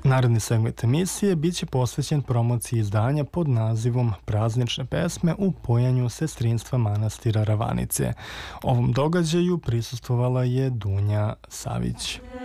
Naredni segment emisije biće posvećen promociji izdanja pod nazivom Praznične pesme u pojanju sestrinstva manastira Ravanice. Ovom događaju prisustvovala je Dunja Savić.